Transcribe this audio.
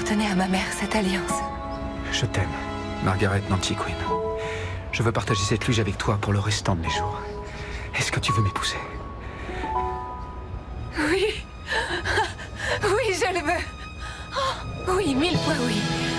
appartenait à ma mère, cette alliance. Je t'aime, Margaret Nancy Quinn. Je veux partager cette luge avec toi pour le restant de mes jours. Est-ce que tu veux m'épouser? Oui. Oui, je le veux. Oh, oui, 1000 fois oui.